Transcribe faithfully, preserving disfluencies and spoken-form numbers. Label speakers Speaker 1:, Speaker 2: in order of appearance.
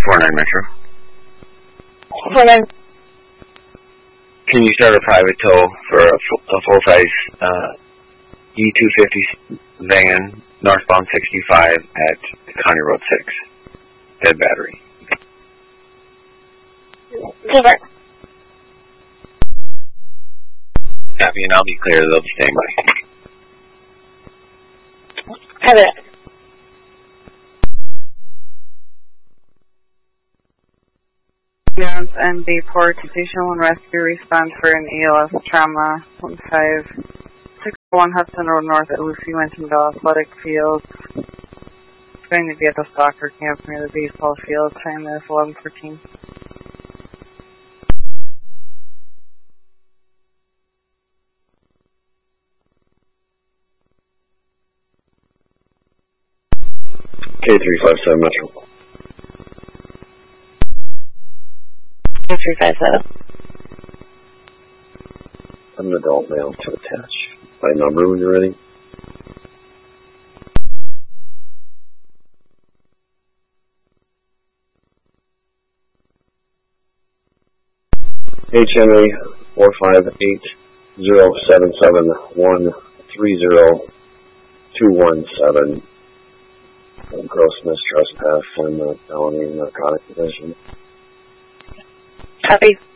Speaker 1: four nine Metro.
Speaker 2: four nine.
Speaker 1: Can you start a private tow for a, a full-size uh, E two fifty van, northbound sixty-five at County Road six, Dead Battery?
Speaker 2: Over.
Speaker 1: Copy, and I'll be clear. They'll be staying by.
Speaker 2: Have it.
Speaker 3: And the port station one rescue respond for an E L S trauma one five six one Hudson Road North at Lucy Winton Athletic Field. It's going to be at the soccer camp near the baseball field. Time is eleven fourteen.
Speaker 1: K three five seven Metro.
Speaker 2: K three five seven.
Speaker 1: I'm an adult male to attach. My number when you're ready. H M A four five eight zero seven seven one three zero two one seven. Gross mistrespass and uh, felony narcotic possession.
Speaker 2: Copy.